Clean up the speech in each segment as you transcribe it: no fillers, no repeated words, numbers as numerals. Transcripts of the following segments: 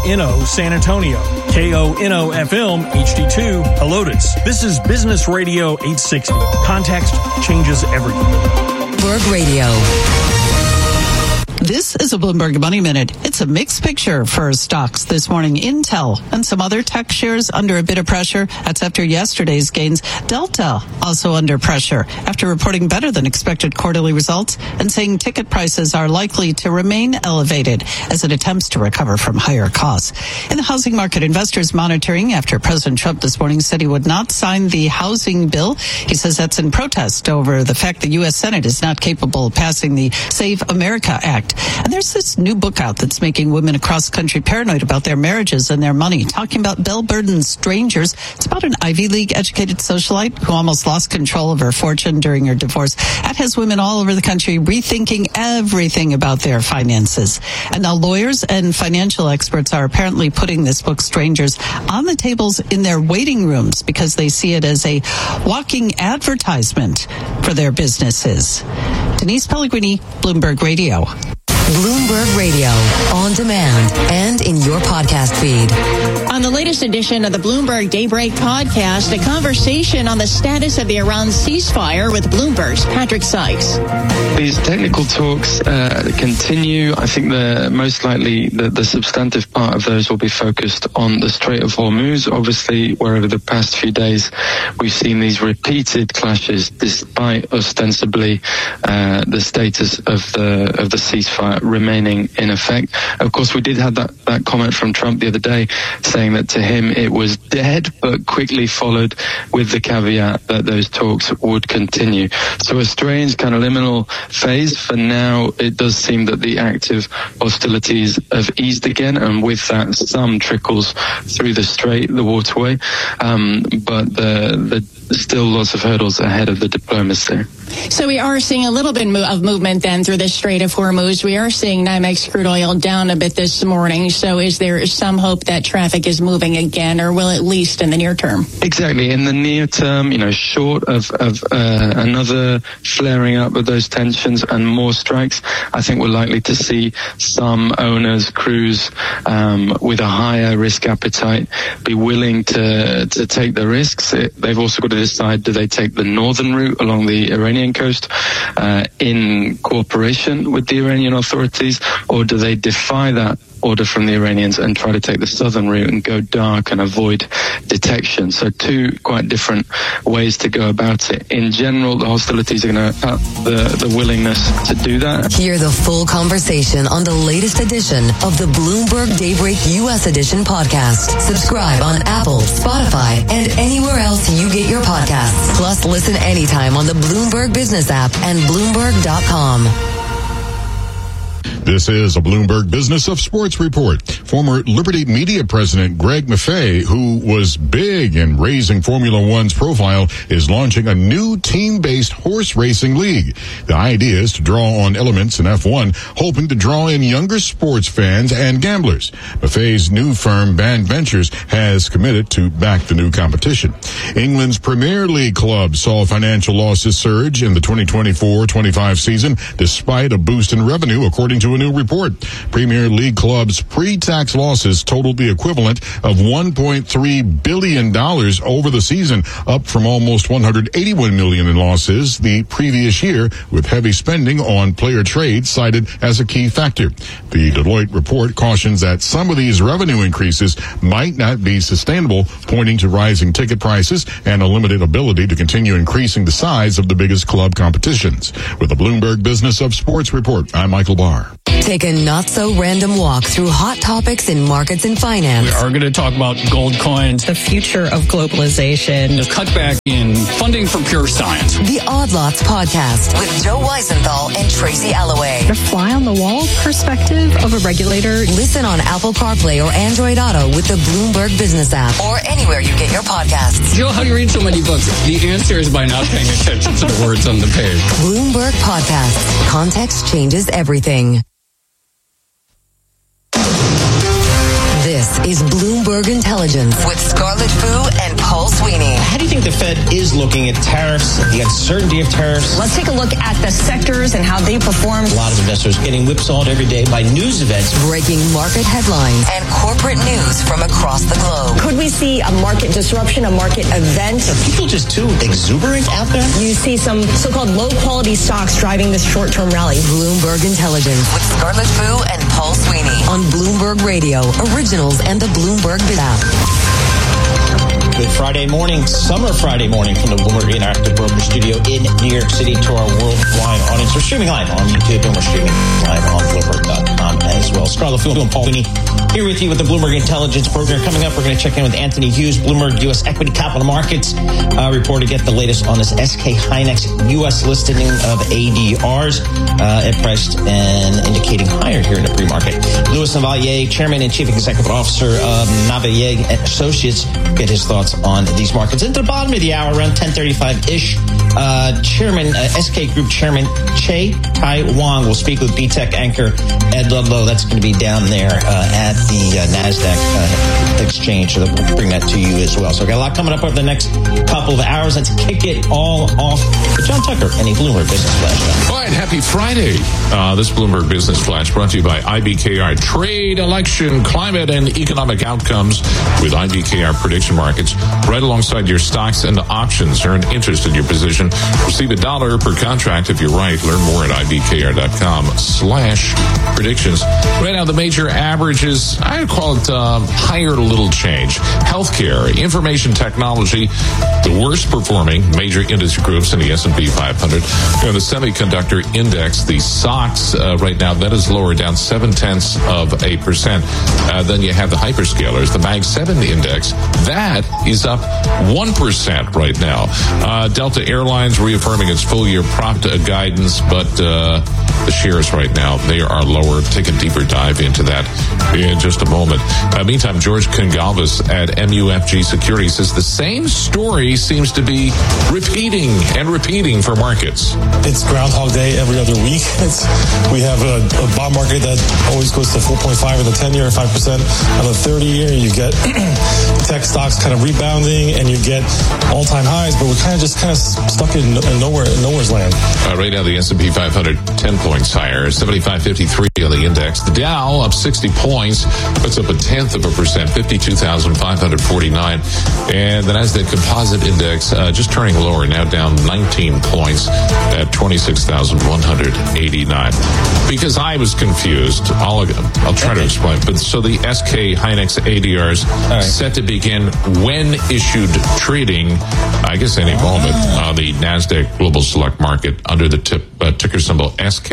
KONO San Antonio, KONO FM HD2 Helotes. This is Business Radio 860. Context changes everything. Bloomberg Radio. This is a Bloomberg Money Minute. It's a mixed picture for stocks this morning. Intel and some other tech shares under a bit of pressure. That's after yesterday's gains. Delta also under pressure after reporting better than expected quarterly results and saying ticket prices are likely to remain elevated as it attempts to recover from higher costs. In the housing market, investors monitoring after President Trump this morning said he would not sign the housing bill. He says that's in protest over the fact the U.S. Senate is not capable of passing the Save America Act. And there's this new book out that's making women across the country paranoid about their marriages and their money, talking about Belle Burden's Strangers. It's about an Ivy League educated socialite who almost lost control of her fortune during her divorce. That has women all over the country rethinking everything about their finances. And now lawyers and financial experts are apparently putting this book, Strangers, on the tables in their waiting rooms because they see it as a walking advertisement for their businesses. Denise Pellegrini, Bloomberg Radio. Bloomberg Radio, on demand and in your podcast feed. On the latest edition of the Bloomberg Daybreak podcast, a conversation on the status of the Iran ceasefire with Bloomberg's Patrick Sykes. These technical talks continue. I think most likely the substantive part of those will be focused on the Strait of Hormuz. Obviously, where over the past few days we've seen these repeated clashes, despite ostensibly the status of the ceasefire remaining in effect. Of course, we did have that comment from Trump the other day saying that to him it was dead, but quickly followed with the caveat that those talks would continue. So a strange kind of liminal phase. For now, it does seem that the active hostilities have eased again, and with that, some trickles through the strait, the waterway, but there's still lots of hurdles ahead of the diplomacy. So we are seeing a little bit of movement then through the Strait of Hormuz. We are seeing NYMEX crude oil down a bit this morning. So is there some hope that traffic is moving again, or will at least in the near term? Exactly. In the near term, short of another flaring up of those tensions and more strikes, I think we're likely to see some owners, crews with a higher risk appetite be willing to take the risks. They've also got to decide, do they take the northern route along the Iranian coast in cooperation with the Iranian authorities, or do they defy that order from the Iranians and try to take the southern route and go dark and avoid detection? So two quite different ways to go about it. In general, the hostilities are going to up the willingness to do that. Hear the full conversation on the latest edition of the Bloomberg Daybreak U.S. Edition podcast. Subscribe on Apple, Spotify, and anywhere else you get your podcasts. Plus, listen anytime on the Bloomberg Business app and Bloomberg.com. This is a Bloomberg Business of Sports report. Former Liberty Media president Greg Maffei, who was big in raising Formula One's profile, is launching a new team-based horse racing league. The idea is to draw on elements in F1, hoping to draw in younger sports fans and gamblers. Maffei's new firm, Band Ventures, has committed to back the new competition. England's Premier League clubs saw financial losses surge in the 2024-25 season, despite a boost in revenue, according to a new report. Premier League clubs' pre-tax losses totaled the equivalent of $1.3 billion over the season, up from almost $181 million in losses the previous year, with heavy spending on player trade cited as a key factor. The Deloitte report cautions that some of these revenue increases might not be sustainable, pointing to rising ticket prices and a limited ability to continue increasing the size of the biggest club competitions. With the Bloomberg Business of Sports report, I'm Michael Barr. Take a not-so-random walk through hot topics in markets and finance. We are going to talk about gold coins, the future of globalization, the cutback in funding for pure science. The Odd Lots podcast with Joe Weisenthal and Tracy Alloway. The fly-on-the-wall perspective of a regulator. Listen on Apple CarPlay or Android Auto with the Bloomberg Business app or anywhere you get your podcasts. Joe, how do you read so many books? The answer is by not paying attention to the words on the page. Bloomberg Podcasts. Context changes everything. This This is Bloomberg Intelligence with Scarlett Fu and Paul Sweeney. How do you think the Fed is looking at tariffs, the uncertainty of tariffs? Let's take a look at the sectors and how they perform. A lot of investors getting whipsawed every day by news events. Breaking market headlines and corporate news from across the globe. Could we see a market disruption, a market event? Are people just too exuberant out there? You see some so-called low-quality stocks driving this short-term rally. Bloomberg Intelligence with Scarlett Fu and Paul Sweeney on Bloomberg Radio, Originals, and the Bloomberg app. Good Friday morning, summer Friday morning from the Bloomberg Interactive Broker Studio in New York City to our worldwide audience. We're streaming live on YouTube and we're streaming live on Bloomberg.com as well. Scarlett Fu and Paul Sweeney here with you with the Bloomberg Intelligence Program. Coming up, we're going to check in with Anthony Hughes, Bloomberg U.S. Equity Capital Markets report to get the latest on this SK Hynix U.S. listing of ADRs. It priced and indicating higher here in the pre-market. Louis Navellier, Chairman and Chief Executive Officer of Navellier Associates, get his thoughts on these markets. At the bottom of the hour, around 10:35-ish, Chairman, SK Group Chairman Che Tai Wang will speak with BTEC anchor Ed Ludlow. That's going to be down there at the NASDAQ exchange. So we'll bring that to you as well. So we've got a lot coming up over the next couple of hours. Let's kick it all off with John Tucker and a Bloomberg Business Flash. All right, happy Friday. This Bloomberg Business Flash brought to you by IBKR. Trade, election, climate, and economic outcomes with IBKR prediction markets right alongside your stocks and options. Earn interest in your position. Receive $1 per contract if you're right. Learn more at ibkr.com/predictions. Right now, the major averages, I call it higher little change. Healthcare, information technology, the worst performing major industry groups in the S&P 500. The semiconductor index, the SOX, right now, that is lower, down 0.7%. Then you have the hyperscalers, the Mag 7 index. That is up 1% right now. Delta Airlines reaffirming its full-year profit guidance, but the shares right now, they are lower. Take a deeper dive into that in just a moment. Meantime, George Congalvis at MUFG Securities says the same story seems to be repeating for markets. It's Groundhog Day every other week. We have a bond market that always goes to 4.5 in the 10-year, 5% on the 30-year. You get tech stocks kind of rebounding, and you get all-time highs, but we're kind of stuck in nowhere's land. Right now, the S&P 500 10 points higher, 75.53 on the index. The Dow up 60 points, puts up 0.1%, 52,549. And the Nasdaq Composite Index just turning lower, now down 19 points at 26,189. Because I was confused, I'll try to explain. But so the SK Hynix ADRs set to begin when issued trading, I guess any moment, on the Nasdaq Global Select Market under the ticker symbol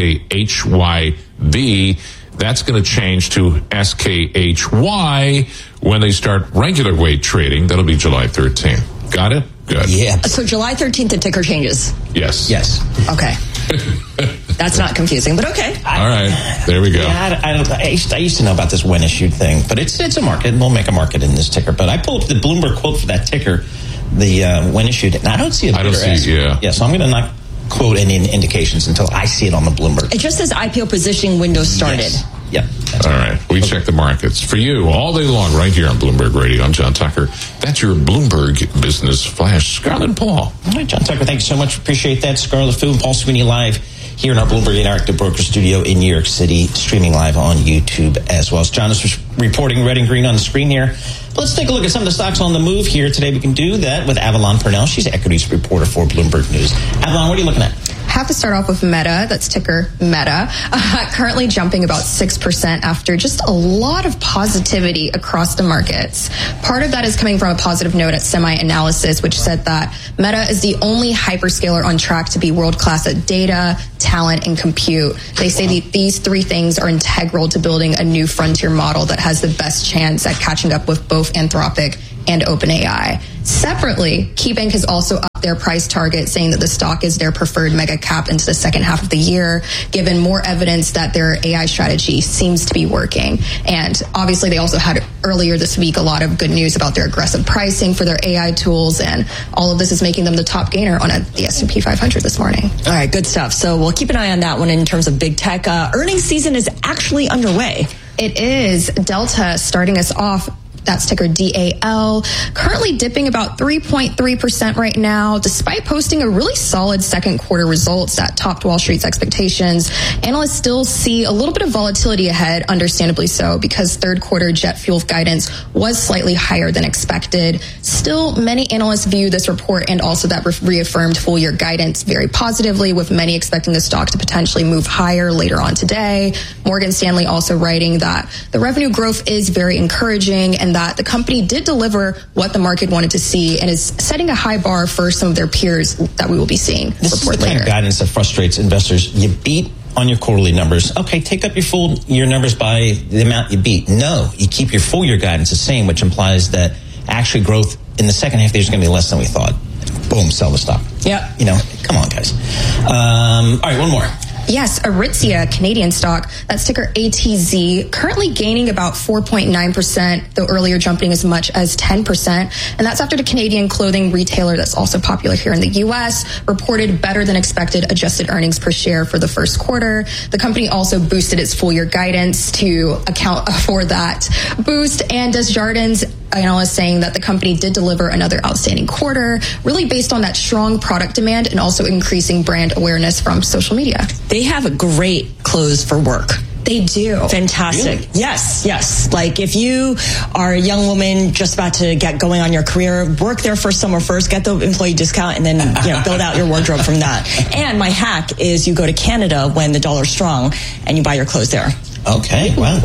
SKHYB. That's going to change to SKHY when they start regular weight trading. That'll be July 13th. Got it? Good. Yeah. So July 13th, the ticker changes? Yes. Okay. That's not confusing, but okay. All right. There we go. Yeah, I used to know about this when issued thing, but it's a market. We'll make a market in this ticker. But I pulled up the Bloomberg quote for that ticker, the when issued, and I don't see it. I don't see it, Yeah, so I'm going to not quote any indications until I see it on the Bloomberg. It just says IPO positioning window started. Yes. Yep. All right. We check the markets for you all day long right here on Bloomberg Radio. I'm John Tucker. That's your Bloomberg Business Flash. Scarlett Paul. All right, John Tucker, thank you so much. Appreciate that. Scarlett Fu and Paul Sweeney live here in our Bloomberg Interactive Broker Studio in New York City, streaming live on YouTube as well. As John is reporting red and green on the screen here. Let's take a look at some of the stocks on the move here today. We can do that with Avalon Purnell. She's equities reporter for Bloomberg News. Avalon, what are you looking at? Have to start off with Meta. That's ticker Meta. Currently jumping about 6% after just a lot of positivity across the markets. Part of that is coming from a positive note at SemiAnalysis, which said that Meta is the only hyperscaler on track to be world-class at data, talent, and compute. They say these three things are integral to building a new frontier model that has the best chance at catching up with both Anthropic and OpenAI. Separately, KeyBank has also upped their price target, saying that the stock is their preferred mega cap into the second half of the year, given more evidence that their AI strategy seems to be working. And obviously, they also had earlier this week a lot of good news about their aggressive pricing for their AI tools, and all of this is making them the top gainer on the S&P 500 this morning. All right, good stuff. So we'll keep an eye on that one in terms of big tech. Earnings season is actually underway. It is. Delta starting us off. That's ticker DAL, currently dipping about 3.3% right now, despite posting a really solid second quarter results that topped Wall Street's expectations. Analysts still see a little bit of volatility ahead, understandably so, because third quarter jet fuel guidance was slightly higher than expected. Still, many analysts view this report and also that reaffirmed full year guidance very positively, with many expecting the stock to potentially move higher later on today. Morgan Stanley also writing that the revenue growth is very encouraging and that the company did deliver what the market wanted to see and is setting a high bar for some of their peers that we will be seeing this report is the later. Kind of guidance that frustrates investors. You beat on your quarterly numbers. Okay, take up your full year numbers by the amount you beat. No, you keep your full year guidance the same, which implies that actually growth in the second half of the year is going to be less than we thought. Boom, sell the stock. Yeah. Come on, guys. All right, one more. Yes, Aritzia, Canadian stock, that's ticker ATZ, currently gaining about 4.9%, though earlier jumping as much as 10%. And that's after the Canadian clothing retailer that's also popular here in the U.S. reported better than expected adjusted earnings per share for the first quarter. The company also boosted its full year guidance to account for that boost. And Desjardins analysts saying that the company did deliver another outstanding quarter, really based on that strong product demand and also increasing brand awareness from social media. They have a great clothes for work. They do. Fantastic. Really? Yes. Like if you are a young woman just about to get going on your career, work there for summer first, get the employee discount, and then build out your wardrobe from that. And my hack is you go to Canada when the dollar's strong and you buy your clothes there. Okay, wow.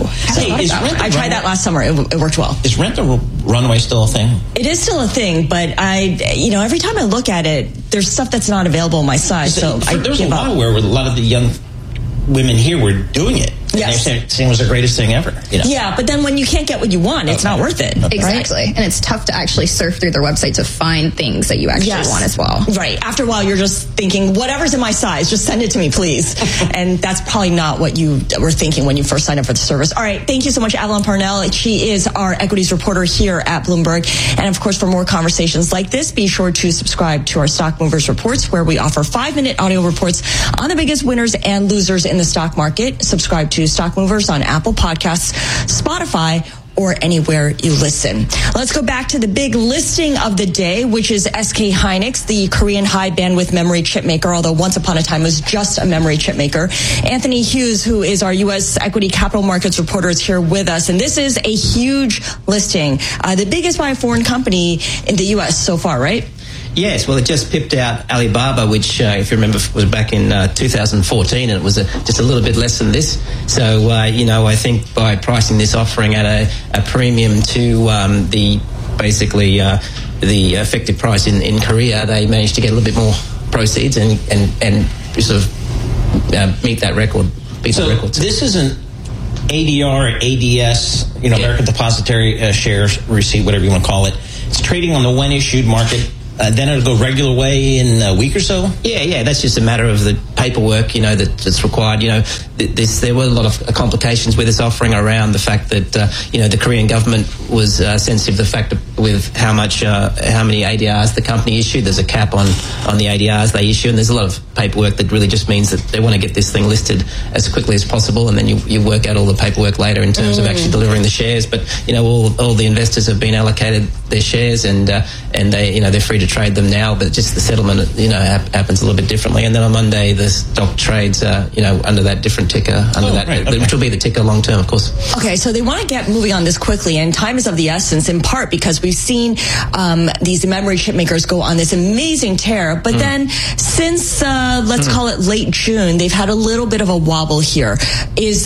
I tried that last summer. It worked well. Is Rent the Runway still a thing? It is still a thing, but every time I look at it, there's stuff that's not available in my size. So there was a while where a lot of the young women here were doing it. Yes. And they're saying it was the greatest thing ever. Yeah, but then when you can't get what you want, it's not worth it. Exactly. Right? And it's tough to actually surf through their website to find things that you actually want as well. Right. After a while, you're just thinking, whatever's in my size, just send it to me, please. And that's probably not what you were thinking when you first signed up for the service. All right. Thank you so much, Avalon Parnell. She is our equities reporter here at Bloomberg. And of course, for more conversations like this, be sure to subscribe to our Stock Movers Reports, where we offer 5-minute audio reports on the biggest winners and losers in the stock market. Subscribe to Stock Movers on Apple Podcasts, Spotify, or anywhere you listen. Let's go back to the big listing of the day, which is SK Hynix, the Korean high bandwidth memory chip maker, although once upon a time was just a memory chip maker. Anthony Hughes, who is our U.S. equity capital markets reporter, is here with us. And this is a huge listing, the biggest by a foreign company in the U.S. so far, right? Yes, well, it just pipped out Alibaba, which, if you remember, was back in 2014, and it was just a little bit less than this. So, I think by pricing this offering at a premium to the effective price in Korea, they managed to get a little bit more proceeds and sort of meet that record. This isn't ADR, ADS, American Depository Shares Receipt, whatever you want to call it. It's trading on the when issued market. Then it'll go regular way in a week or so? Yeah, that's just a matter of the paperwork, that's required. There were a lot of complications with this offering around the fact that, the Korean government was sensitive to the fact with how many ADRs the company issued. There's a cap on the ADRs they issue, and there's a lot of paperwork that really just means that they want to get this thing listed as quickly as possible, and then you work out all the paperwork later in terms of actually delivering the shares. But, all the investors have been allocated their shares, and they, they're free to trade them now, but just the settlement, happens a little bit differently. And then on Monday, the stock trades, under that different ticker, which will be the ticker long term, of course. Okay, so they want to get moving on this quickly, and time is of the essence, in part because we've seen these memory chip makers go on this amazing tear, but then since let's call it late June, they've had a little bit of a wobble here. Is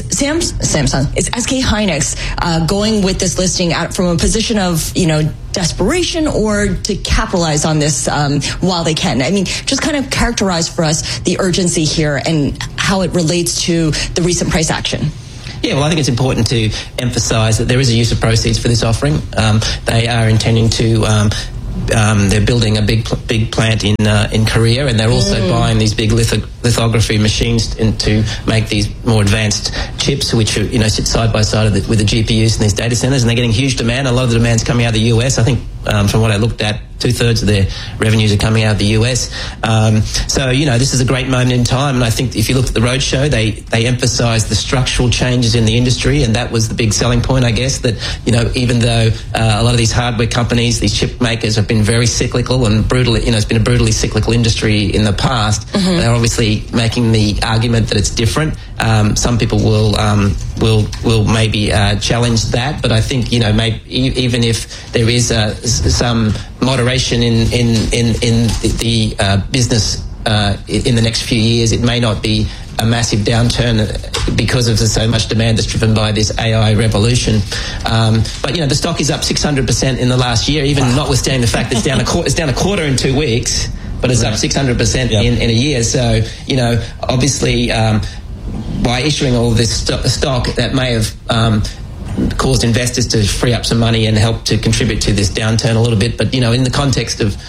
SK Hynix going with this listing from a position of desperation or to capitalize on this while they can? I mean, just kind of characterize for us the urgency here and how it relates to the recent price action. Yeah, well, I think it's important to emphasize that there is a use of proceeds for this offering. They are intending to they're building a big plant in Korea, and they're also buying these big lithography machines to make these more advanced chips, which are, sit side by side with the GPUs in these data centers, and they're getting huge demand. A lot of the demand's coming out of the US. I think from what I looked at, 2/3 of their revenues are coming out of the US. So this is a great moment in time, and I think if you look at the roadshow, they emphasised the structural changes in the industry, and that was the big selling point, I guess, that even though a lot of these hardware companies, these chip makers, have been very cyclical and brutally, it's been a brutally cyclical industry in the past. Mm-hmm. They're obviously making the argument that it's different. Some people will maybe challenge that, but I think maybe even if there is some moderation in the business in the next few years, it may not be a massive downturn because of so much demand that's driven by this AI revolution. But the stock is up 600% in the last year, even notwithstanding the fact that it's down a quarter in 2 weeks, but it's up 600% in a year. So obviously by issuing all this stock, that may have caused investors to free up some money and help to contribute to this downturn a little bit. But in the context of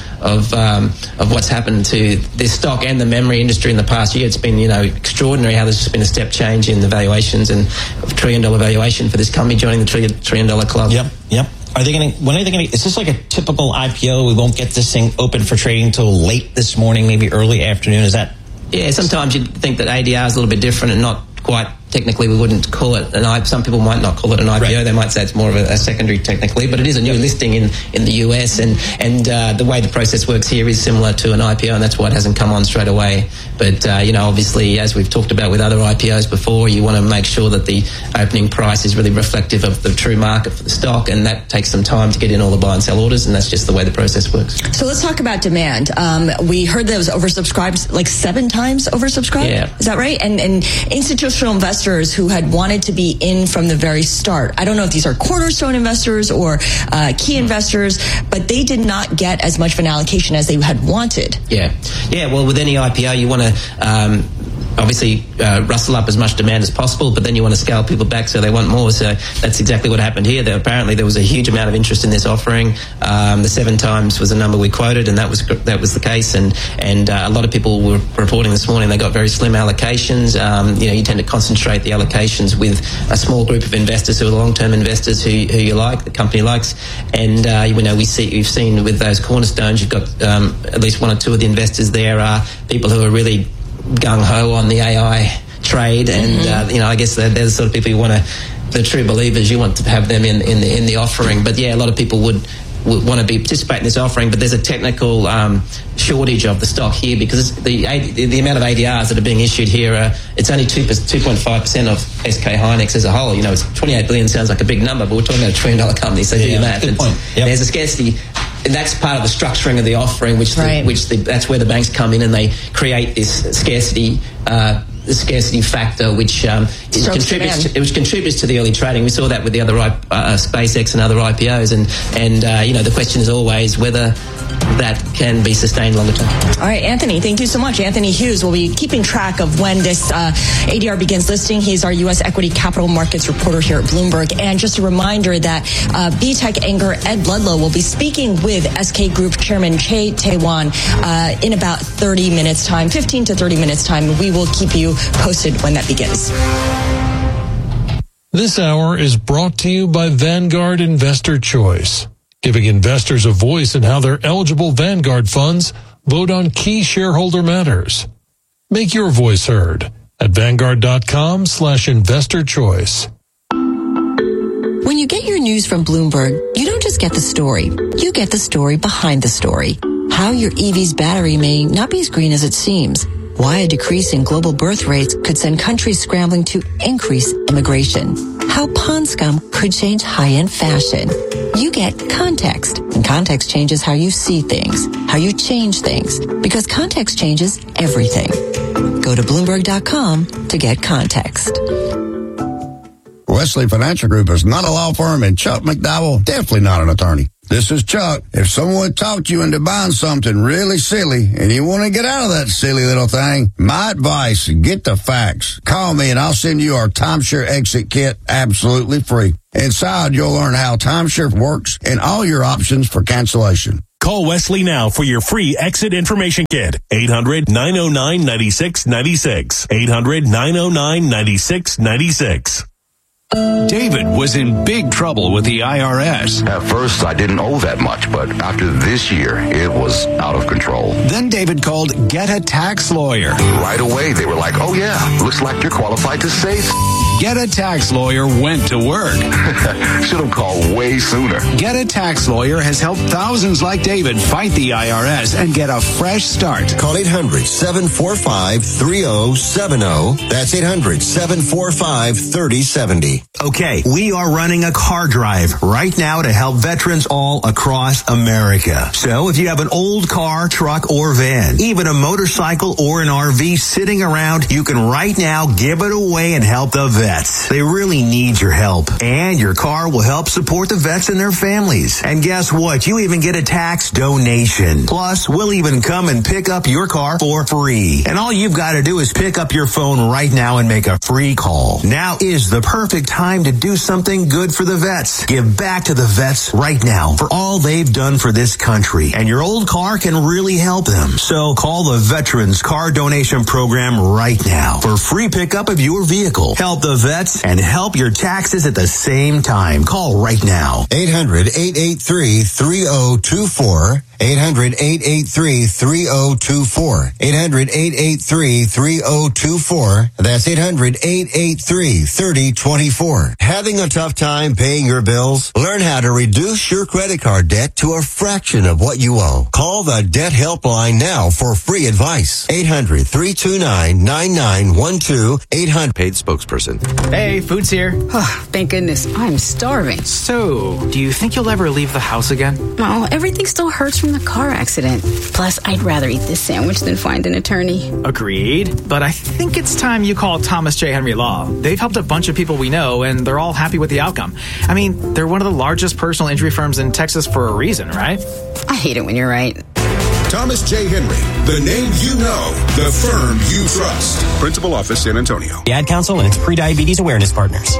what's happened to this stock and the memory industry in the past year, it's been extraordinary how there's just been a step change in the valuations, and $1 trillion valuation for this company joining the $1 trillion club. Yep. When are they going to? Is this like a typical IPO? We won't get this thing open for trading until late this morning, maybe early afternoon. Is that? Yeah, sometimes you'd think that ADR is a little bit different and not quite. Technically, we wouldn't call it an IPO. Some people might not call it an IPO. Right. They might say it's more of a secondary technically, but it is a new listing in the US, and the way the process works here is similar to an IPO, and that's why it hasn't come on straight away. But, obviously, as we've talked about with other IPOs before, you want to make sure that the opening price is really reflective of the true market for the stock, and that takes some time to get in all the buy and sell orders, and that's just the way the process works. So let's talk about demand. We heard that it was oversubscribed, like 7 times oversubscribed? Yeah. Is that right? And institutional investors who had wanted to be in from the very start. I don't know if these are cornerstone investors or key investors, but they did not get as much of an allocation as they had wanted. Yeah. Well, with any IPO, you want to obviously rustle up as much demand as possible, but then you want to scale people back so they want more. So that's exactly what happened here. Apparently there was a huge amount of interest in this offering. The 7 times was the number we quoted, and that was the case. And a lot of people were reporting this morning they got very slim allocations. You tend to concentrate the allocations with a small group of investors who are long-term investors who you like, the company likes. And we've seen with those cornerstones, you've got at least 1 or 2 of the investors there are people who are really gung-ho on the AI trade, and I guess they're the sort of people you want to, the true believers, you want to have them in the offering. But a lot of people would want to participate in this offering, but there's a technical shortage of the stock here because the amount of ADRs that are being issued here, it's only 2.5% of SK Hynix as a whole. It's 28 billion sounds like a big number, but we're talking about $1 trillion company, so do your math. Good point. Yep. There's a scarcity. And that's part of the structuring of the offering, that's where the banks come in and they create this scarcity factor, which contributes to the early trading. We saw that with the other SpaceX and other IPOs, and the question is always whether that can be sustained longer term. All right, Anthony, thank you so much. Anthony Hughes will be keeping track of when this ADR begins listing. He's our U.S. equity capital markets reporter here at Bloomberg. And just a reminder that BTech anchor Ed Ludlow will be speaking with SK Group Chairman Che Tae-wan in about 30 minutes time, 15 to 30 minutes time. We will keep you posted when that begins. This hour is brought to you by Vanguard Investor Choice, giving investors a voice in how their eligible Vanguard funds vote on key shareholder matters. Make your voice heard at Vanguard.com/investor choice. When you get your news from Bloomberg, you don't just get the story. You get the story behind the story. How your EV's battery may not be as green as it seems. Why a decrease in global birth rates could send countries scrambling to increase immigration. How pond scum could change high-end fashion. You get context, and context changes how you see things, how you change things, because context changes everything. Go to Bloomberg.com to get context. Wesley Financial Group is not a law firm, and Chuck McDowell, definitely not an attorney. This is Chuck. If someone talked you into buying something really silly and you want to get out of that silly little thing, my advice, get the facts. Call me and I'll send you our timeshare exit kit absolutely free. Inside, you'll learn how timeshare works and all your options for cancellation. Call Wesley now for your free exit information kit. 800-909-9696. 800-909-9696. David was in big trouble with the IRS. At first, I didn't owe that much, but after this year, it was out of control. Then David called Get a Tax Lawyer. Right away, they were like, oh yeah, looks like you're qualified to save. Get a Tax Lawyer went to work. Should have called way sooner. Get a Tax Lawyer has helped thousands like David fight the IRS and get a fresh start. Call 800-745-3070. That's 800-745-3070. Okay, we are running a car drive right now to help veterans all across America. So if you have an old car, truck, or van, even a motorcycle or an RV sitting around, you can right now give it away and help the vets. They really need your help. And your car will help support the vets and their families. And guess what? You even get a tax donation. Plus, we'll even come and pick up your car for free. And all you've got to do is pick up your phone right now and make a free call. Now is the perfect time to do something good for the vets. Give back to the vets right now for all they've done for this country. And your old car can really help them. So call the Veterans Car Donation Program right now for free pickup of your vehicle. Help the vets and help your taxes at the same time. Call right now. 800-883-3024. 800-883-3024. 800-883-3024. That's 800-883-3024. Having a tough time paying your bills? Learn how to reduce your credit card debt to a fraction of what you owe. Call the Debt Helpline now for free advice. 800-329-9912. 800. Paid spokesperson. Hey, food's here. Oh, thank goodness. I'm starving. So, do you think you'll ever leave the house again? No, everything still hurts from the car accident. Plus, I'd rather eat this sandwich than find an attorney. Agreed. But I think it's time you call Thomas J. Henry Law. They've helped a bunch of people we know, and they're all happy with the outcome. I mean, they're one of the largest personal injury firms in Texas for a reason, right? I hate it when you're right. Thomas J. Henry, the name you know, the firm you trust. Principal office, San Antonio. The Ad Council and its pre-diabetes awareness partners.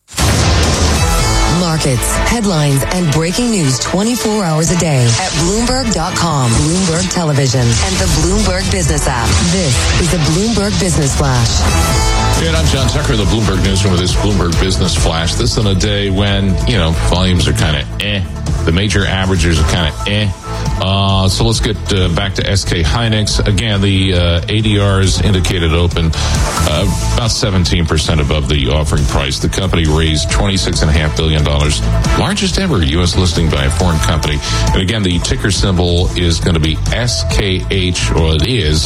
Markets, headlines, and breaking news 24 hours a day at Bloomberg.com, Bloomberg Television, and the Bloomberg Business app. This is the Bloomberg Business Flash. And I'm John Tucker, the Bloomberg Newsroom with this Bloomberg Business Flash. This on a day when, volumes are kind of The major averages are kind of So let's get back to SK Hynix. Again, the ADRs indicated open about 17% above the offering price. The company raised $26.5 billion, largest ever U.S. listing by a foreign company. And again, the ticker symbol is going to be SKH, or it is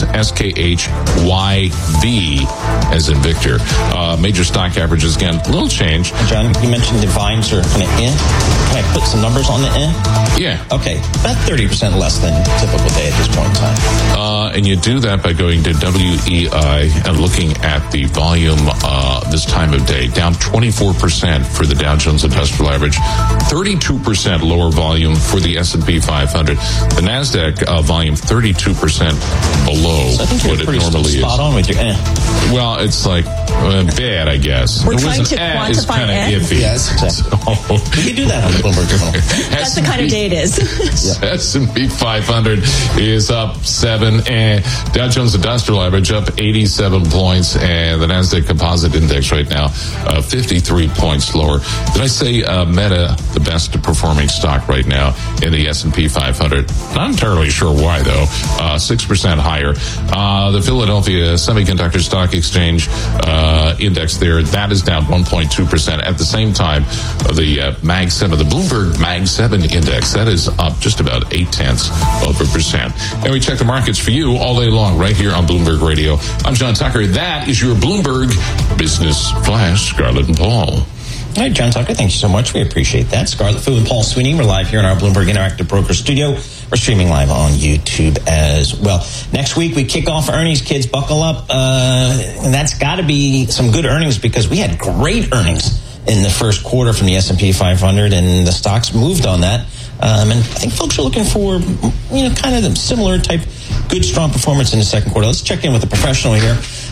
SKHYV, as in Victor. Major stock averages, again, little change. John, you mentioned the volumes are kind of in. Can I put some numbers on the in? Yeah. Okay. About 30% less than typical day at this point in time. And you do that by going to WEI and looking at the volume this time of day. Down 24% for the Dow Jones Industrial Average. 32% lower volume for the S&P 500. The NASDAQ volume 32% below so I think what it normally is. Spot on with your Well, it's like bad, I guess. We're trying to quantify kind of iffy. Yes, exactly. So, we can do that on the Bloomberg Journal. That's the kind of day it is. S&P 500 is up 7, and Dow Jones Industrial Average up 87 points, and the NASDAQ Composite Index right now 53 points lower. Did I say Meta, the best performing stock right now in the S&P 500? Not entirely sure why, though. 6% higher. The Philadelphia Semiconductor Stock Exchange index there, that is down 1.2%. At the same time, the Mag 7, the Bloomberg Mag 7 index, that is up just about 0.8%. And we check the markets for you all day long right here on Bloomberg Radio. I'm John Tucker. That is your Bloomberg Business Flash. Scarlett and Paul. All right, John Tucker, thank you so much. We appreciate that. Scarlett Fu and Paul Sweeney, we're live here in our Bloomberg Interactive Broker Studio. We're streaming live on YouTube as well. Next week, we kick off earnings, kids. Buckle up. And that's got to be some good earnings because we had great earnings in the first quarter from the S&P 500, and the stocks moved on that. And I think folks are looking for, kind of the similar type, good, strong performance in the second quarter. Let's check in with a professional here.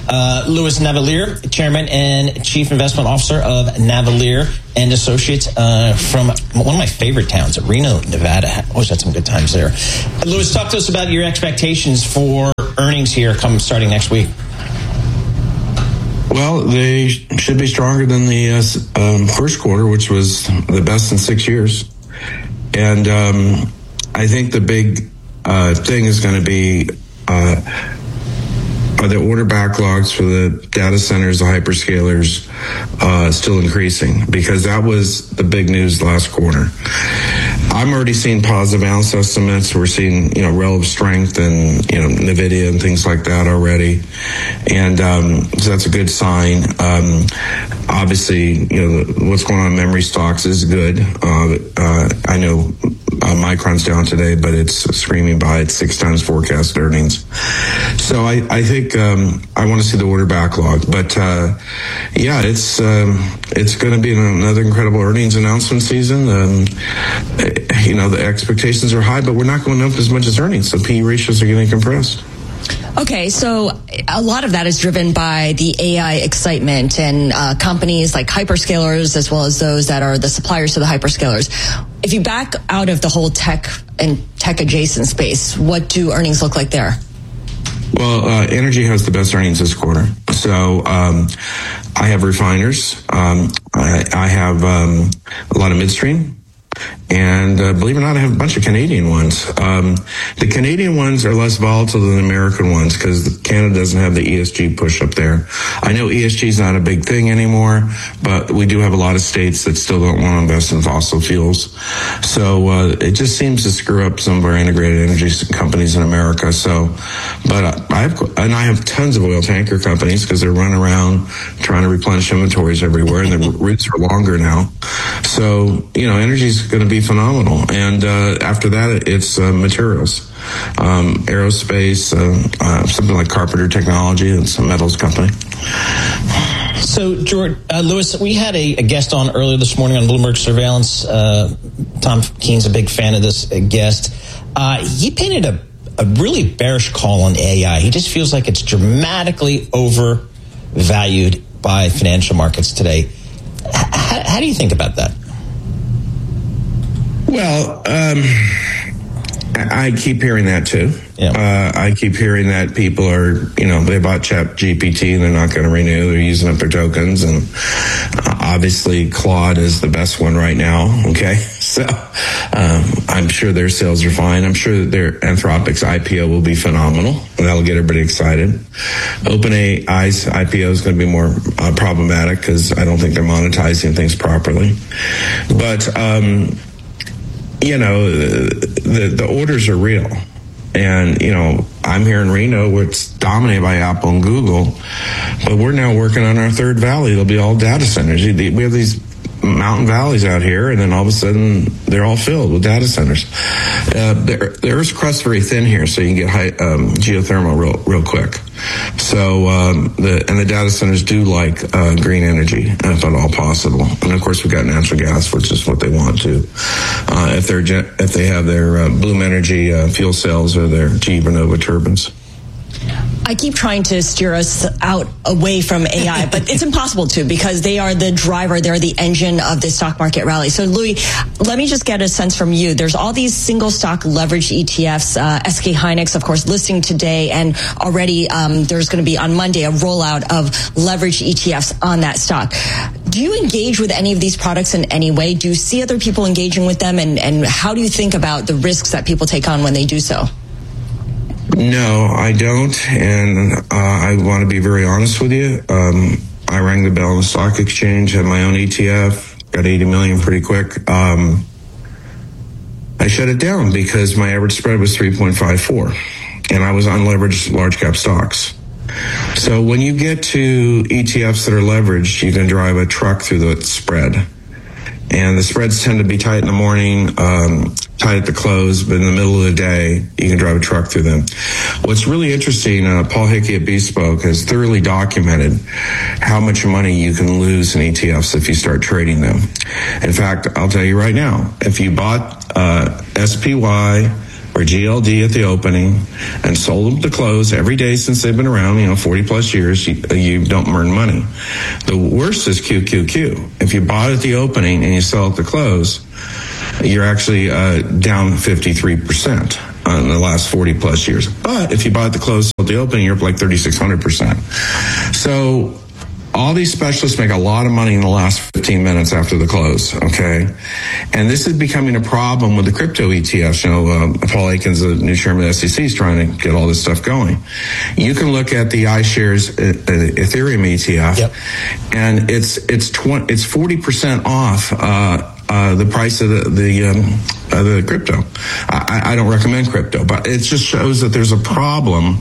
Louis Navalier, Chairman and Chief Investment Officer of Navalier and Associates from one of my favorite towns, Reno, Nevada. Always had some good times there. Louis, talk to us about your expectations for earnings here starting next week. Well, they should be stronger than the first quarter, which was the best in 6 years. And I think the big thing is going to be are the order backlogs for the data centers, the hyperscalers, still increasing? Because that was the big news last quarter. I'm already seeing positive analyst estimates. We're seeing, relative strength in, NVIDIA and things like that already. And so that's a good sign. Obviously, what's going on in memory stocks is good. I know Micron's down today, but it's screaming by its 6 times forecast earnings. So I think I want to see the order backlog. But it's going to be another incredible earnings announcement season. The expectations are high, but we're not going up as much as earnings. So PE ratios are getting compressed. Okay, so a lot of that is driven by the AI excitement and companies like hyperscalers as well as those that are the suppliers to the hyperscalers. If you back out of the whole tech and tech adjacent space, what do earnings look like there? Well, energy has the best earnings this quarter. So I have refiners. I have a lot of midstream. And believe it or not, I have a bunch of Canadian ones. The Canadian ones are less volatile than the American ones because Canada doesn't have the ESG push up there. I know ESG is not a big thing anymore, but we do have a lot of states that still don't want to invest in fossil fuels. So it just seems to screw up some of our integrated energy companies in America. So, but I have tons of oil tanker companies because they're running around trying to replenish inventories everywhere, and the routes are longer now. So, energy's going to be phenomenal. And after that, it's materials, aerospace, something like Carpenter Technology, it's a metals company. So, Louis, we had a guest on earlier this morning on Bloomberg Surveillance. Tom Keen's a big fan of this guest. He painted a really bearish call on AI. He just feels like it's dramatically overvalued by financial markets today. How do you think about that? Well, I keep hearing that too. Yeah. I keep hearing that people are, they bought ChatGPT and they're not going to renew. They're using up their tokens. And obviously Claude is the best one right now. Okay. So I'm sure their sales are fine. I'm sure that their Anthropic's IPO will be phenomenal. And that'll get everybody excited. OpenAI's IPO is going to be more problematic because I don't think they're monetizing things properly. But, the orders are real. And, I'm here in Reno where it's dominated by Apple and Google, but we're now working on our third valley. It'll be all data centers. We have these mountain valleys out here, and then all of a sudden they're all filled with data centers. The Earth's crust very thin here, so you can get high geothermal real quick. So the data centers do like green energy, if at all possible. And of course, we've got natural gas, which is what they want to. If they have their Bloom Energy fuel cells or their GE Vernova turbines. I keep trying to steer us out away from AI, but it's impossible to because they are the driver. They're the engine of the stock market rally. So, Louis, let me just get a sense from you. There's all these single stock leveraged ETFs, SK Hynix, of course, listing today, and already there's going to be on Monday a rollout of leveraged ETFs on that stock. Do you engage with any of these products in any way? Do you see other people engaging with them? And how do you think about the risks that people take on when they do so? No, I don't, and I want to be very honest with you. I rang the bell on the stock exchange, had my own ETF, got 80 million pretty quick. I shut it down because my average spread was 3.54, and I was unleveraged large cap stocks. So when you get to ETFs that are leveraged, you can drive a truck through the spread. And the spreads tend to be tight in the morning, tight at the close, but in the middle of the day, you can drive a truck through them. What's really interesting, Paul Hickey at Bespoke has thoroughly documented how much money you can lose in ETFs if you start trading them. In fact, I'll tell you right now, if you bought SPY, or GLD at the opening and sold them to close every day since they've been around, 40 plus years, you don't earn money. The worst is QQQ. If you bought at the opening and you sell at the close, you're actually down 53% in the last 40 plus years. But if you bought at the close at the opening, you're up like 3,600%. So all these specialists make a lot of money in the last 15 minutes after the close, okay? And this is becoming a problem with the crypto ETFs. Paul Akins, the new chairman of the SEC, is trying to get all this stuff going. You can look at the iShares Ethereum ETF, and it's 40% off the price of the crypto. I don't recommend crypto, but it just shows that there's a problem,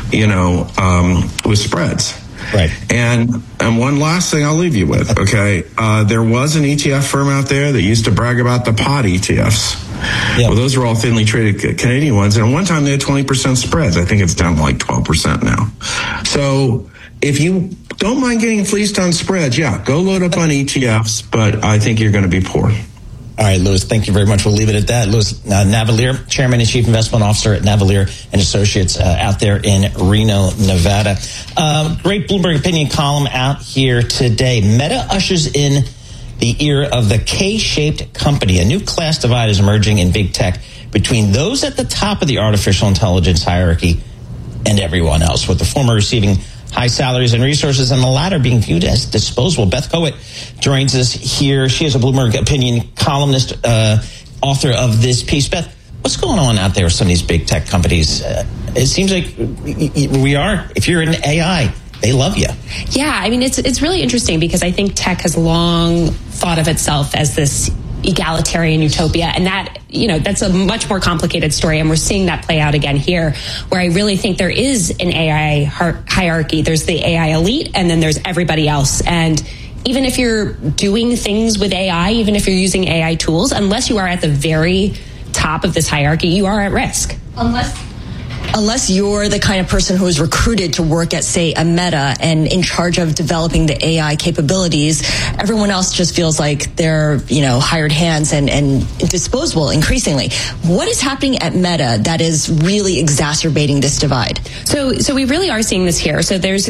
with spreads. Right. And one last thing I'll leave you with, okay? There was an ETF firm out there that used to brag about the pod ETFs. Well, those were all thinly traded Canadian ones. And one time they had 20% spreads. I think it's down to like 12% now. So if you don't mind getting fleeced on spreads, go load up on ETFs, but I think you're going to be poor. All right, Louis, thank you very much. We'll leave it at that. Louis Navellier, Chairman and Chief Investment Officer at Navellier and Associates out there in Reno, Nevada. Great Bloomberg Opinion column out here today. Meta ushers in the era of the K-shaped company. A new class divide is emerging in big tech between those at the top of the artificial intelligence hierarchy and everyone else, with the former receiving high salaries and resources, and the latter being viewed as disposable. Beth Coet joins us here. She is a Bloomberg Opinion columnist, author of this piece. Beth, what's going on out there with some of these big tech companies? It seems like if you're in AI, they love you. Yeah, I mean, it's really interesting because I think tech has long thought of itself as this egalitarian utopia, and that's a much more complicated story, and we're seeing that play out again here, where I really think there is an AI hierarchy. There's the AI elite, and then there's everybody else. And even if you're doing things with AI, even if you're using AI tools, unless you are at the very top of this hierarchy, you are at risk. Unless you're the kind of person who is recruited to work at, say, a Meta and in charge of developing the AI capabilities, everyone else just feels like they're, hired hands and disposable increasingly. What is happening at Meta that is really exacerbating this divide? So we really are seeing this here. So there's,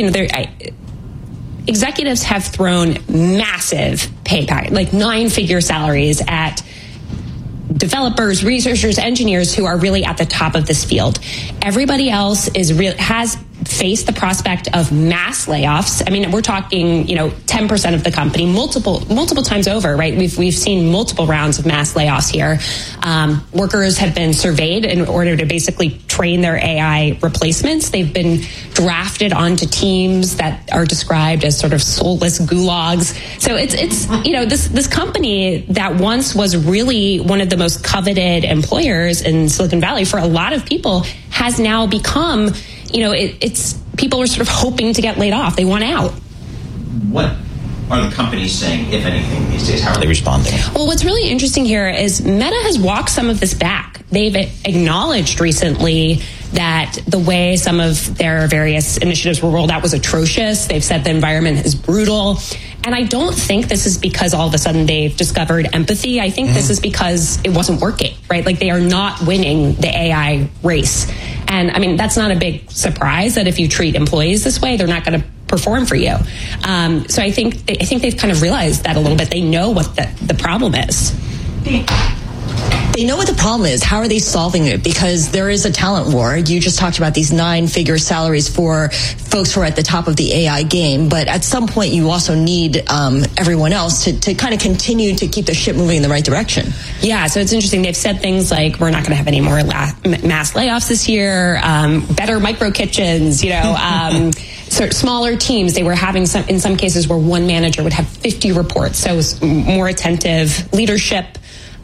executives have thrown massive pay packets, like 9-figure salaries at developers, researchers, engineers who are really at the top of this field. Everybody else has faced the prospect of mass layoffs. I mean, we're talking, 10% of the company, multiple times over, right? We've seen multiple rounds of mass layoffs here. Workers have been surveyed in order to basically train their AI replacements. They've been drafted onto teams that are described as sort of soulless gulags. So it's this company that once was really one of the most coveted employers in Silicon Valley for a lot of people has now become, it's people are sort of hoping to get laid off. They want out. What are the companies saying, if anything, these days? How are they responding? Well, what's really interesting here is Meta has walked some of this back. They've acknowledged recently that the way some of their various initiatives were rolled out was atrocious. They've said the environment is brutal. And I don't think this is because all of a sudden they've discovered empathy. I think this is because it wasn't working, right? Like they are not winning the AI race. And I mean, that's not a big surprise that if you treat employees this way, they're not going to perform for you. So I think they've kind of realized that a little bit. They know what the problem is. They know what the problem is. How are they solving it? Because there is a talent war. You just talked about these 9-figure salaries for folks who are at the top of the AI game. But at some point, you also need everyone else to kind of continue to keep the ship moving in the right direction. Yeah, so it's interesting. They've said things like, we're not going to have any more mass layoffs this year, better micro kitchens, sort of smaller teams. They were having in some cases where one manager would have 50 reports. So it was more attentive leadership.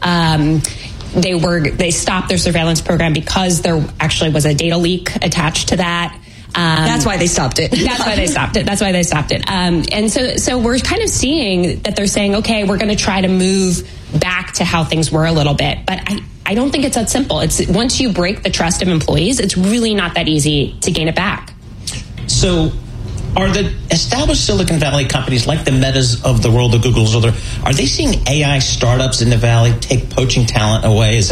They stopped their surveillance program because there actually was a data leak attached to that. That's why they stopped it. That's why they stopped it. And so we're kind of seeing that they're saying, okay, we're going to try to move back to how things were a little bit. But I don't think it's that simple. It's once you break the trust of employees, it's really not that easy to gain it back. So are the established Silicon Valley companies like the Metas of the world, the Googles, are they seeing AI startups in the Valley take poaching talent away? Is that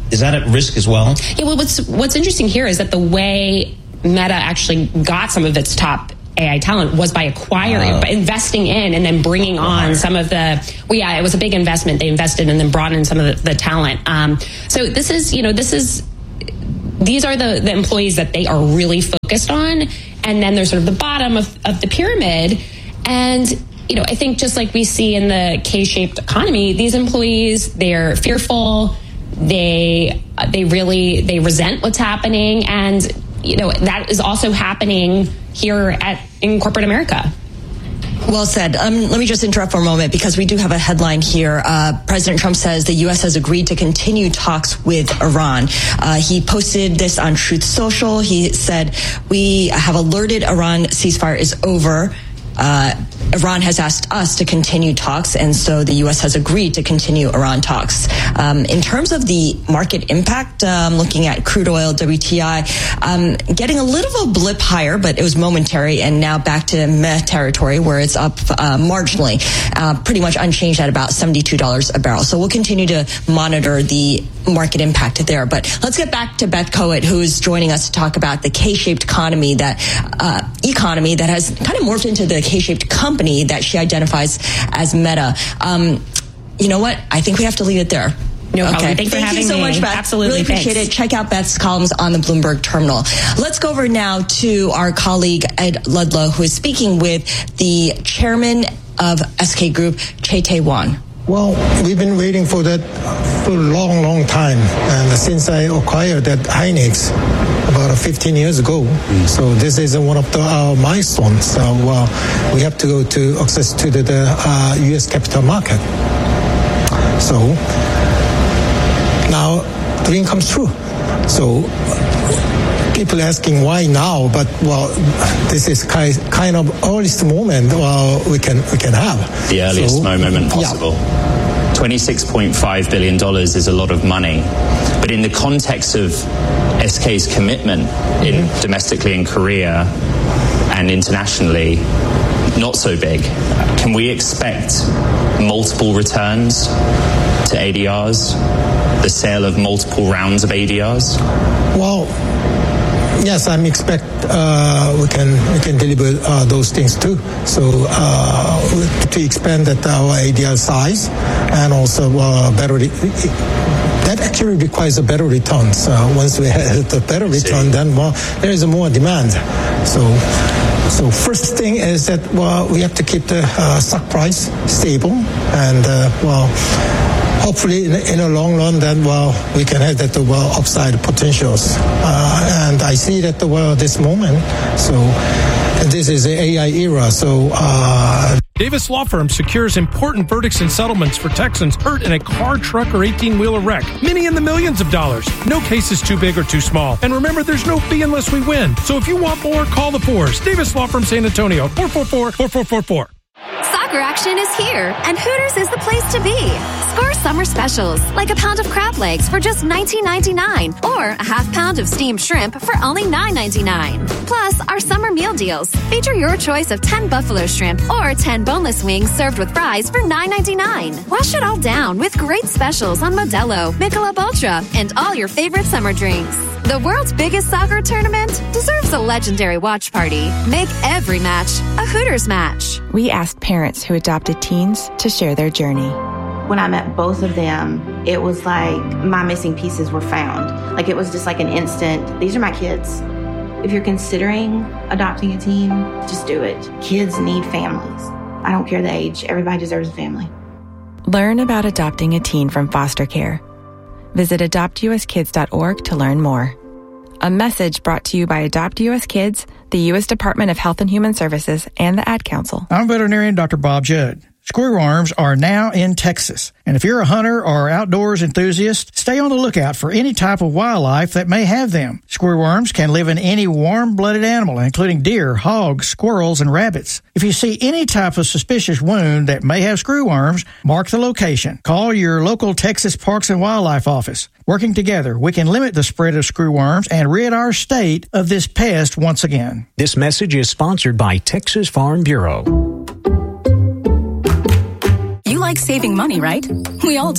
Is that at risk as well? Yeah, well, what's interesting here is that the way Meta actually got some of its top AI talent was by acquiring, by investing in, and then bringing on some of the. Well, yeah, it was a big investment. They invested and then brought in some of the talent. So these are the employees that they are really focused on, and then there's sort of the bottom of the pyramid. And I think just like we see in the K-shaped economy, these employees, they're fearful. They resent what's happening, and that is also happening here in corporate America. Well said. Let me just interrupt for a moment because we do have a headline here. President Trump says the U.S. has agreed to continue talks with Iran. He posted this on Truth Social. He said, "We have alerted Iran ceasefire is over. Iran has asked us to continue talks, and so the U.S. has agreed to continue Iran talks." In terms of the market impact, looking at crude oil, WTI, getting a little of a blip higher, but it was momentary, and now back to meh territory where it's up marginally, pretty much unchanged at about $72 a barrel. So we'll continue to monitor the market impact there. But let's get back to Beth Koet, who is joining us to talk about the K-shaped economy that has kind of morphed into the K-shaped company that she identifies as Meta. You know what? I think we have to leave it there. No problem. Thank you so much, Beth. Absolutely. Really appreciate it. Check out Beth's columns on the Bloomberg Terminal. Let's go over now to our colleague, Ed Ludlow, who is speaking with the chairman of SK Group, Chae Tae-won. Well, we've been waiting for that for a long, long time. And since I acquired that Hynix about 15 years ago. So this is one of our milestones. So we have to go to access to the U.S. capital market. So now dream comes true. So people asking why now, but this is kind of earliest moment we can have. The earliest moment possible. Yeah. $26.5 billion is a lot of money. But in the context of SK's commitment domestically in Korea and internationally, not so big. Can we expect multiple returns to ADRs? The sale of multiple rounds of ADRs? Well, yes, I expect we can deliver those things too. So to expand our ADR size and also better. That actually requires a better return. So once we have the better return, then there is more demand. So first thing is that we have to keep the stock price stable, and hopefully in the long run, then we can have that upside potentials. And I see that this moment. So this is the AI era. So. Davis Law Firm secures important verdicts and settlements for Texans hurt in a car, truck, or 18-wheeler wreck. Many in the millions of dollars. No case is too big or too small. And remember, there's no fee unless we win. So if you want more, call the Fours. Davis Law Firm, San Antonio, 444-4444. Soccer action is here, and Hooters is the place to be. Score summer specials, like a pound of crab legs for just $19.99, or a half pound of steamed shrimp for only $9.99. Plus, our summer meal deals feature your choice of 10 buffalo shrimp or 10 boneless wings served with fries for $9.99. Wash it all down with great specials on Modelo, Michelob Ultra, and all your favorite summer drinks. The world's biggest soccer tournament deserves a legendary watch party. Make every match a Hooters match. We asked parents who adopted teens to share their journey. When I met both of them, it was like my missing pieces were found. Like it was just like an instant, these are my kids. If you're considering adopting a teen, just do it. Kids need families. I don't care the age. Everybody deserves a family. Learn about adopting a teen from foster care. Visit adoptuskids.org to learn more. A message brought to you by Adopt US Kids, the U.S. Department of Health and Human Services, and the Ad Council. I'm veterinarian Dr. Bob Judd. Screwworms are now in Texas. And if you're a hunter or outdoors enthusiast, stay on the lookout for any type of wildlife that may have them. Screwworms can live in any warm-blooded animal, including deer, hogs, squirrels, and rabbits. If you see any type of suspicious wound that may have screwworms, mark the location. Call your local Texas Parks and Wildlife office. Working together, we can limit the spread of screwworms and rid our state of this pest once again. This message is sponsored by Texas Farm Bureau. You like saving money, right? We all do.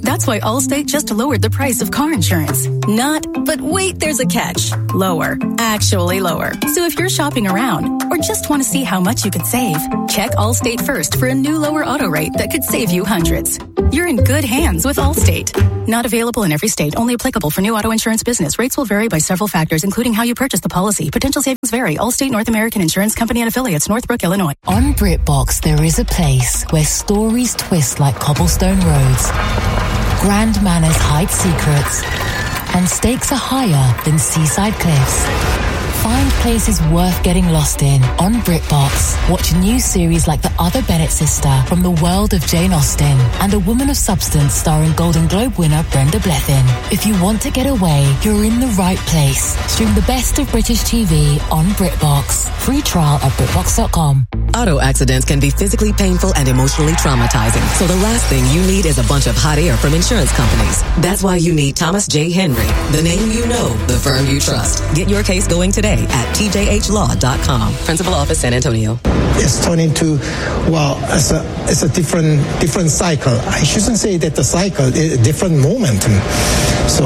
That's why Allstate just lowered the price of car insurance. Not, but wait, there's a catch. Lower. Actually lower. So if you're shopping around or just want to see how much you could save, check Allstate first for a new lower auto rate that could save you hundreds. You're in good hands with Allstate. Not available in every state. Only applicable for new auto insurance business. Rates will vary by several factors, including how you purchase the policy. Potential savings vary. Allstate North American Insurance Company and Affiliates, Northbrook, Illinois. On BritBox, there is a place where stories twist like cobblestone roads, grand manners hide secrets, and stakes are higher than seaside cliffs. Find places worth getting lost in on BritBox. Watch new series like The Other Bennett Sister from the world of Jane Austen and A Woman of Substance starring Golden Globe winner Brenda Blethyn. If you want to get away, you're in the right place. Stream the best of British TV on BritBox. Free trial at BritBox.com. Auto accidents can be physically painful and emotionally traumatizing. So the last thing you need is a bunch of hot air from insurance companies. That's why you need Thomas J. Henry, the name you know, the firm you trust. Get your case going today at tjhlaw.com. Principal Office, San Antonio. It's turning to, well, it's a different cycle. I shouldn't say that the cycle is a different momentum. So,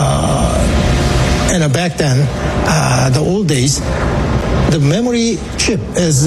and back then, the old days, the memory chip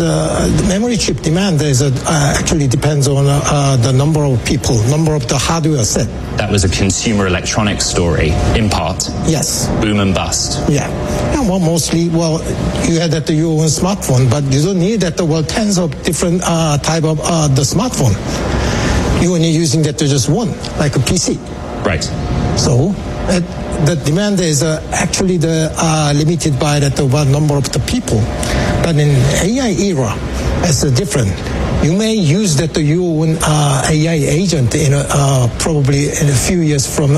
demand is actually depends on the number of people, number of the hardware set. That was a consumer electronics story, in part. Yes. Boom and bust. Yeah. And well, mostly, well, you had that your own smartphone, but you don't need that. Well, tens of different type of the smartphone. You're only using that to just one, like a PC. Right. So the demand is actually limited by that number of the people. But in AI era, it's different. You may use that your own AI agent in probably in a few years from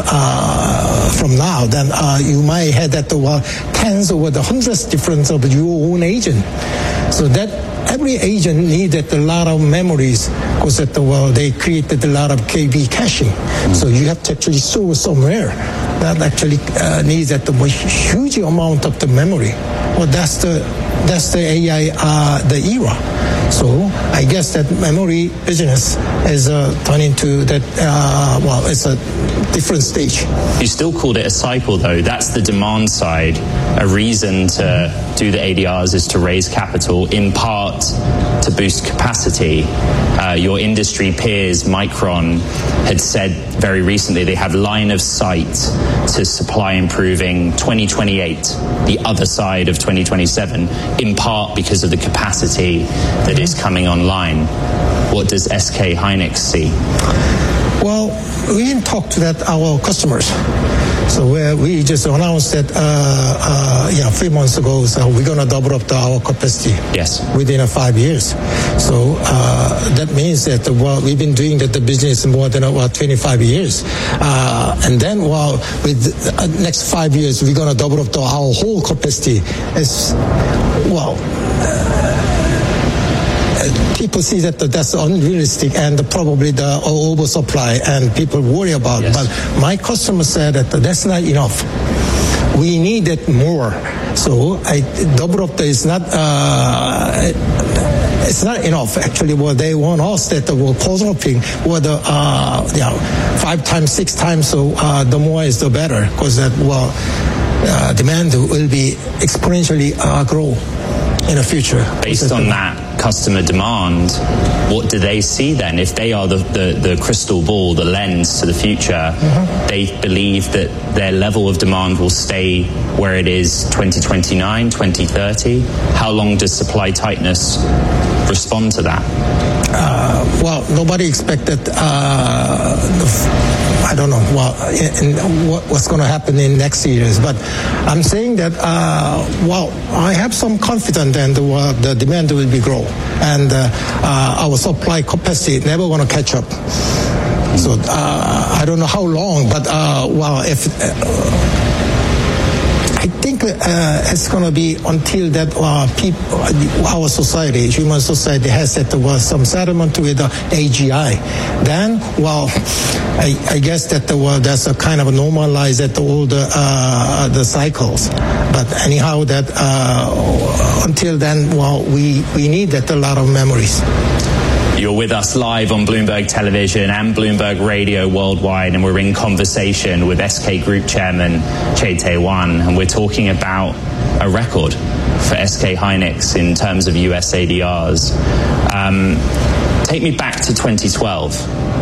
now. Then you might have that tens or the hundreds different of your own agent. So that every agent needed a lot of memories because they created a lot of KB caching. So you have to actually store somewhere. That actually needs that huge amount of the memory. Well, that's the AI the era. So I guess that memory business is turning to that. Well, it's a different stage. You still called it a cycle, though. That's the demand side. A reason to do the ADRs is to raise capital, in part to boost capacity. Your industry peers, Micron, had said very recently they have line of sight to supply improving 2028, the other side of 2027, in part because of the capacity that is coming online. What does SK Hynix see? Well, we didn't talk to our customers. So we just announced that 3 months ago. So we're gonna double up our capacity. Yes. Within 5 years. So that means that we've been doing the business more than 25 years, and then with next 5 years we're gonna double up our whole capacity. People see that that's unrealistic and probably the oversupply, and people worry about it. But my customer said that that's not enough. We need it more. So double up is not. It's not enough. Actually, what they want us that will quadrupling, or 5 times, 6 times. So the more is the better, because that demand will be exponentially grow in the future. Based on that customer demand, what do they see then? If they are the crystal ball, the lens to the future, they believe that their level of demand will stay where it is 2029, 2030. How long does supply tightness respond to that? Nobody expected. I don't know what's going to happen in next years, but I'm saying that I have some confidence that the demand will be grow, and our supply capacity never going to catch up. So I don't know how long, but if I think it's going to be until that our society, human society, has that some settlement with the AGI. Then, I guess that that's a kind of normalize that all the cycles. But anyhow, that until then, we need that a lot of memories. You're with us live on Bloomberg Television and Bloomberg Radio worldwide, and we're in conversation with SK Group Chairman Chae Tae-wan, and we're talking about a record for SK Hynix in terms of US ADRs. Take me back to 2012.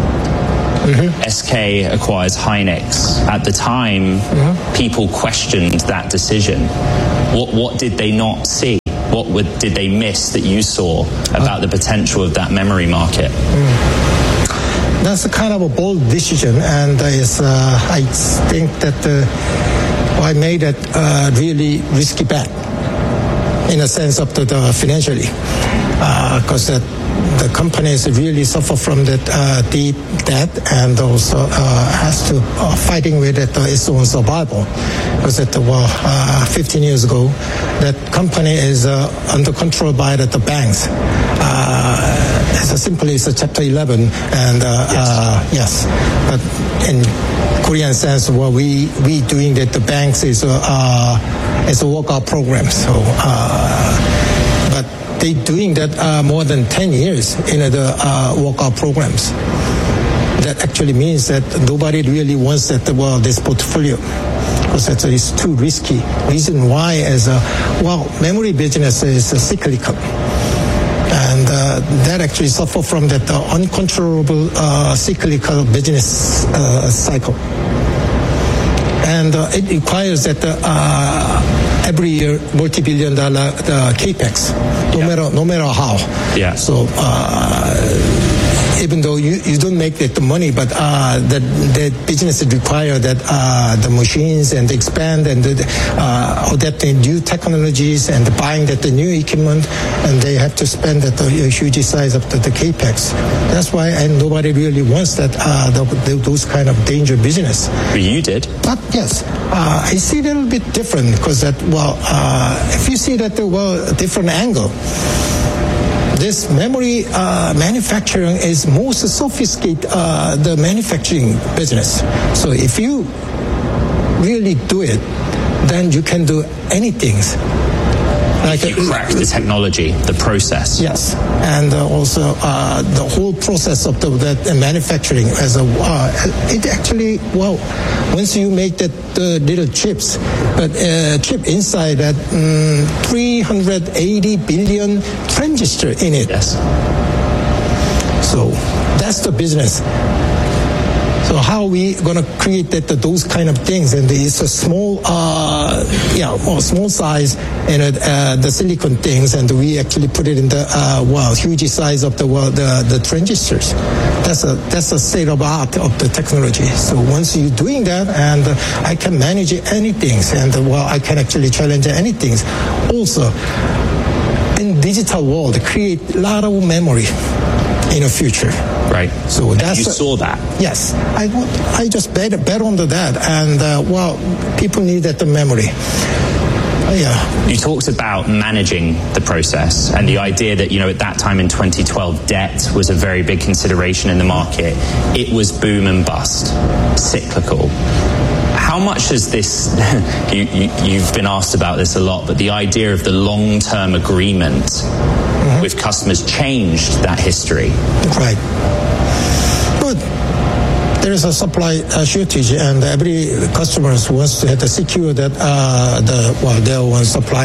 SK acquires Hynix. At the time, people questioned that decision. What did they not see? What did they miss that you saw about the potential of that memory market? That's a kind of a bold decision, and I think that I made it really risky bet in a sense of the financially, because the companies really suffer from that deep debt, and also has to fighting with its own survival. Because 15 years ago, that company is under control by the banks. It's a Chapter 11, and yes, but in Korean sense, what we doing that the banks is a workout program. So, but they doing that more than 10 years in the workout programs. That actually means that nobody really wants that this portfolio, because it's too risky. Reason why is memory business is cyclical, and that actually suffer from that uncontrollable cyclical business cycle, and it requires that every year multi-billion-dollar capex, no matter how. Yeah. So even though you don't make that money, but the business require that the machines and expand and adapting new technologies and buying that the new equipment, and they have to spend that huge size of the capex. That's why, and nobody really wants that those kind of danger business. But you did. But yes, I see it a little bit different, because that if you see that different angle. This memory manufacturing is most sophisticated the manufacturing business. So if you really do it, then you can do anything. Like you crack the technology, the process. Yes, and also the whole process of the manufacturing as it actually once you make that little chips, but chip inside that 380 billion transistor in it. Yes. So that's the business. So how we gonna create those kind of things? And it's a small, small size and the silicon things, and we actually put it in the huge size of the transistors. That's a state of art of the technology. So once you're doing that, and I can manage anything, and I can actually challenge anything. Also, in digital world, create a lot of memory in the future. Right. So that's you saw that. Yes, I just bet on that, and people need that memory. Yeah. You talked about managing the process, and the idea that at that time in 2012, debt was a very big consideration in the market. It was boom and bust, cyclical. How much has this? You've been asked about this a lot, but the idea of the long-term agreement with customers changed that history. Right. But there is a supply shortage, and every customer wants to have to secure that their own supply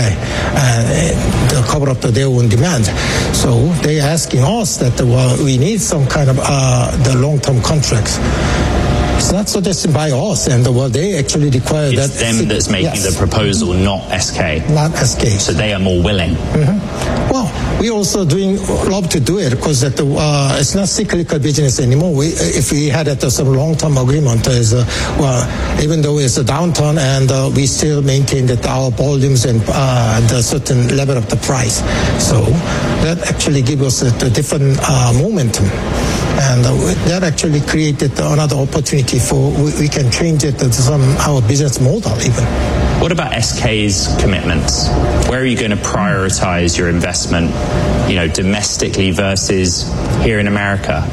to cover up their own demand. So they asking us that we need some kind of the long-term contracts. It's not suggested by us, and they actually require that. It's them that's making the proposal, not SK. Not SK. So they are more willing. Well, we also love to do it, because it's not cyclical business anymore. If we had some long-term agreement, even though it's a downturn, and we still maintain that our volumes and the certain level of the price. So that actually gives us a different momentum. And that actually created another opportunity for we can change it to our business model even. What about SK's commitments? Where are you going to prioritize your investment, domestically versus here in America?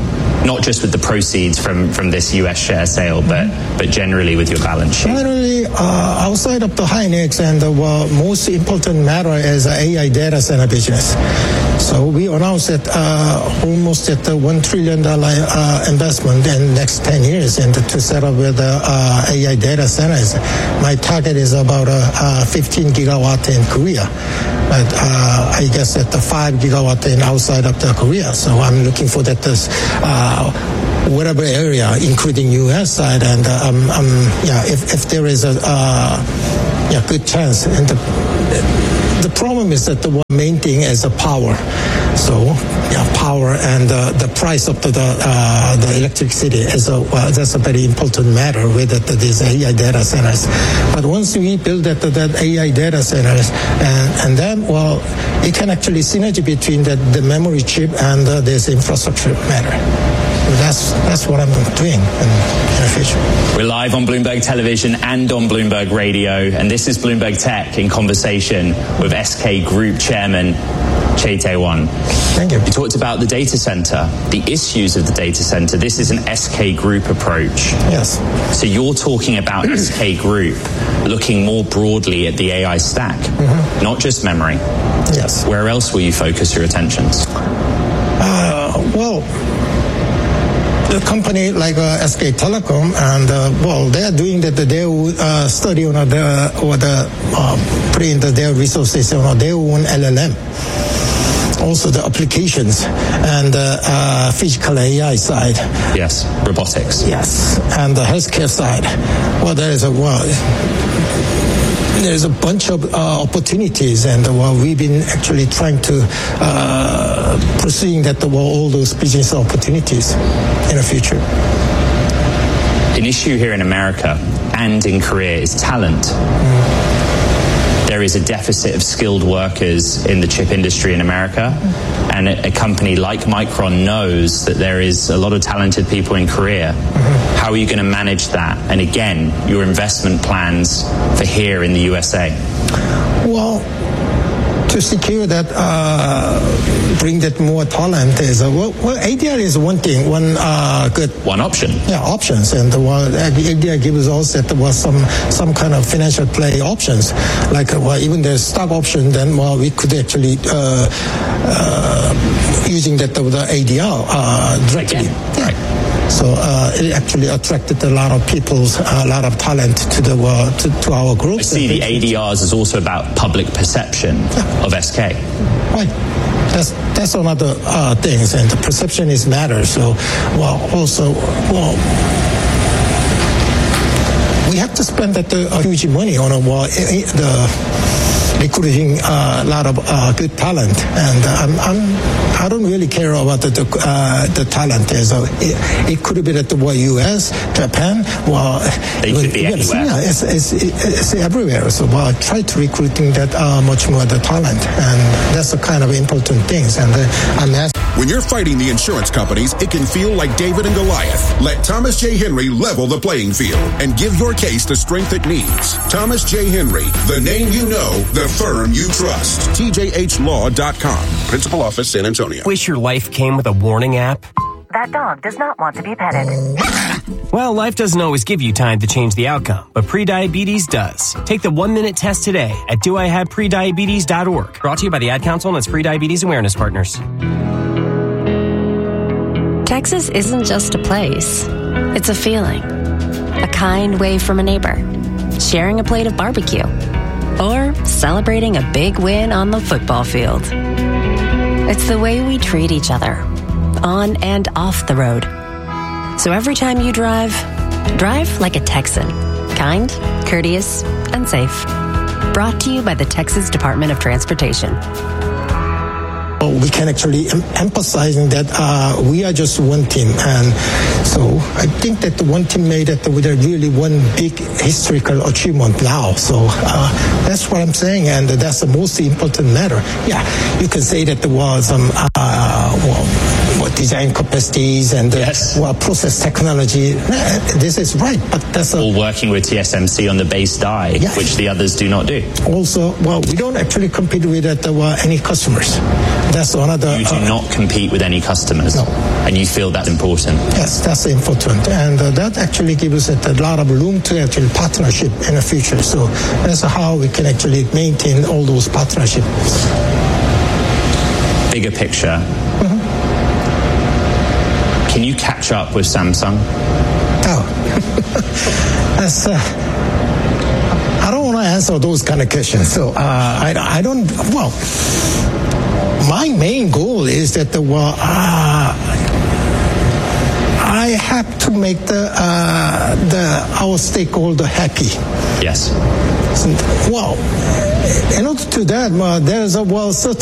Not just with the proceeds from this U.S. share sale, but generally with your balance sheet? Generally, outside of the Hynix, and the most important matter is AI data center business. So we announced that almost at the $1 trillion investment in the next 10 years and to set up with AI data centers. My target is about 15 gigawatt in Korea. But I guess at the 5 gigawatt in outside of the Korea. So I'm looking for that whatever area, including U.S. side, and if there is a good chance. And the problem is that the main thing is the power. So power and the price of the electricity is that's a very important matter with these AI data centers. But once we build that AI data centers, and then it can actually synergy between the memory chip and this infrastructure matter. That's what I'm doing in the future. We're live on Bloomberg Television and on Bloomberg Radio, and this is Bloomberg Tech in conversation with SK Group Chairman Chae Tae-won. Thank you. You talked about the data center, the issues of the data center. This is an SK Group approach. Yes. So you're talking about SK Group looking more broadly at the AI stack, not just memory. Yes. Where else will you focus your attentions? The company like SK Telecom, and they are doing that. They study on putting their resources on their own LLM. Also the applications and physical AI side. Yes, robotics. Yes, and the healthcare side. There's a bunch of opportunities, and we've been actually trying to pursuing all those business opportunities in the future. An issue here in America and in Korea is talent. There is a deficit of skilled workers in the chip industry in America, and a company like Micron knows that there is a lot of talented people in Korea. How are you going to manage that? And again, your investment plans for here in the USA? Well, to secure that, bring that more talent is ADR is one thing, one option. Yeah, options, and ADR gives us that there was some kind of financial play options, like even the stock option. Then we could actually using that the ADR directly. Yeah. Right. So it actually attracted a lot of a lot of talent to our group. I see the ADRs is also about public perception of SK. Right. That's another things, and the perception is matter. So we have to spend a huge money on the recruiting a lot of good talent, and I don't really care about the talent. It could be at the U.S., Japan. They could be anywhere. Yeah, it's everywhere. So try to recruiting that much more the talent, and that's the kind of important things. And I'm asking. When you're fighting the insurance companies, it can feel like David and Goliath. Let Thomas J. Henry level the playing field and give your case the strength it needs. Thomas J. Henry, the name you know, the firm you trust. TJHLaw.com. Principal Office, San Antonio. Wish your life came with a warning app? That dog does not want to be petted. Well, life doesn't always give you time to change the outcome, but prediabetes does. Take the 1-minute test today at doihaveprediabetes.org. Brought to you by the Ad Council and its Prediabetes Awareness Partners. Texas isn't just a place. It's a feeling. A kind wave from a neighbor. Sharing a plate of barbecue. Or celebrating a big win on the football field. It's the way we treat each other. On and off the road. So every time you drive like a Texan. Kind, courteous, and safe. Brought to you by the Texas Department of Transportation. We can actually emphasizing that we are just one team, and so I think that the one team made it with a really one big historical achievement now. So that's what I'm saying, and that's the most important matter. Yeah, you can say that there was some design capacities and process technology. This is right, but that's all working with TSMC on the base die, which the others do not do. Also, we don't actually compete with any customers. That's another. You do not compete with any customers, no. And you feel that's important. Yes, that's important, and that actually gives us a lot of room to actually partnership in the future. So that's how we can actually maintain all those partnerships. Bigger picture. Can you catch up with Samsung? That's. I don't want to answer those kind of questions. So I don't. Well, my main goal is that I have to make our stakeholder happy. Yes. Well, in order to that, there's certain